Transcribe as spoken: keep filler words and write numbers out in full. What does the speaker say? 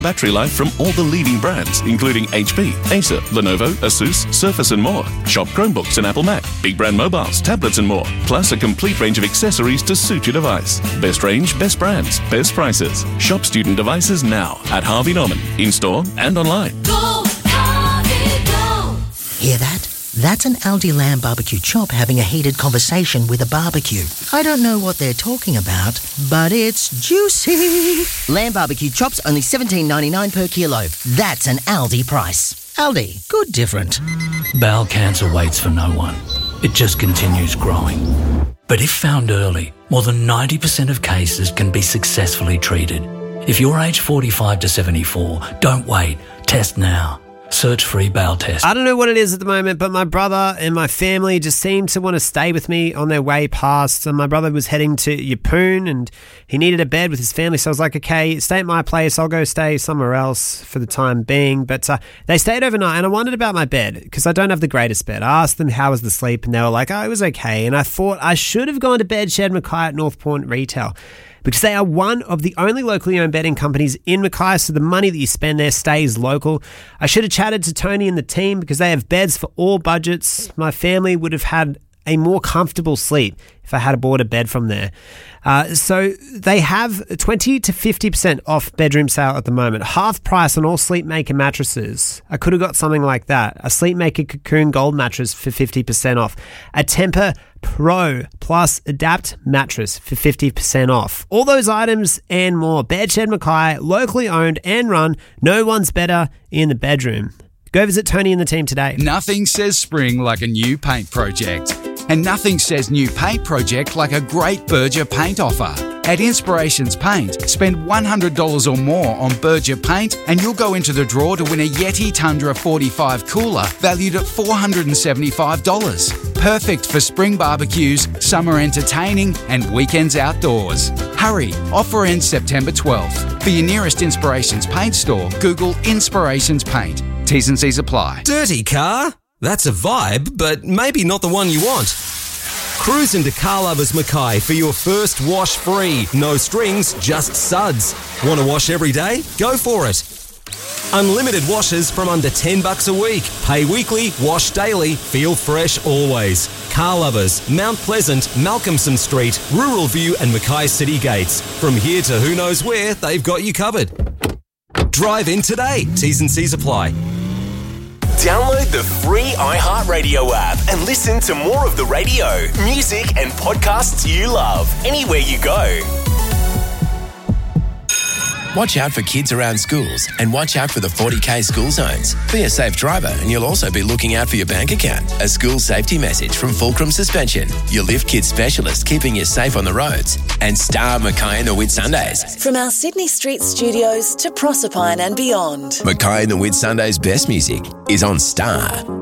Battery life from all the leading brands, including H P, Acer, Lenovo, Asus, Surface and more. Shop Chromebooks and Apple Mac, big brand mobiles, tablets and more. Plus a complete range of accessories to suit your device. Best range, best brands, best prices. Shop student devices now at Harvey Norman, in-store and online. Go, Harvey, go! Hear that? That's an Aldi lamb barbecue chop having a heated conversation with a barbecue. I don't know what they're talking about, but it's juicy. Lamb barbecue chops only seventeen ninety-nine per kilo. That's an Aldi price. Aldi, good different. Bowel cancer waits for no one. It just continues growing. But if found early, more than ninety percent of cases can be successfully treated. If you're aged forty-five to seventy-four, don't wait. Test now. Search free bowel test. I don't know what it is at the moment, but my brother and my family just seem to want to stay with me on their way past. And my brother was heading to Yeppoon and he needed a bed with his family. So I was like, okay, stay at my place. I'll go stay somewhere else for the time being. But uh, they stayed overnight and I wondered about my bed because I don't have the greatest bed. I asked them how was the sleep and they were like, oh, it was okay. And I thought I should have gone to Bed Shed Mackay at North Point Retail, because they are one of the only locally owned bedding companies in Mackay, so the money that you spend there stays local. I should have chatted to Tony and the team because they have beds for all budgets. My family would have had a more comfortable sleep if I had bought a bed from there. Uh, so they have twenty to fifty percent off bedroom sale at the moment. Half price on all Sleepmaker mattresses. I could have got something like that. A Sleepmaker Cocoon Gold mattress for fifty percent off. A Tempur Pro Plus Adapt mattress for fifty percent off. All those items and more. Bed Shed Mackay, locally owned and run. No one's better in the bedroom. Go visit Tony and the team today. Nothing says spring like a new paint project. And nothing says new paint project like a great Berger paint offer. At Inspirations Paint, spend one hundred dollars or more on Berger paint and you'll go into the draw to win a Yeti Tundra forty-five cooler valued at four hundred seventy-five dollars. Perfect for spring barbecues, summer entertaining and weekends outdoors. Hurry, offer ends September twelfth. For your nearest Inspirations Paint store, Google Inspirations Paint. T's and C's apply. Dirty car? That's a vibe, but maybe not the one you want. Cruise into Car Lovers Mackay for your first wash free. No strings, just suds. Want to wash every day? Go for it. Unlimited washes from under ten bucks a week. Pay weekly, wash daily, feel fresh always. Car Lovers, Mount Pleasant, Malcolmson Street, Rural View and Mackay City Gates. From here to who knows where, they've got you covered. Drive in today. T's and C's apply. Download the free iHeartRadio app and listen to more of the radio, music and podcasts you love anywhere you go. Watch out for kids around schools and watch out for the forty K school zones. Be a safe driver and you'll also be looking out for your bank account. A school safety message from Fulcrum Suspension, your Lift Kids specialist keeping you safe on the roads. And Star Mackay and the Whitsundays. From our Sydney Street studios to Proserpine and beyond. Mackay and the Whitsundays' best music is on Star.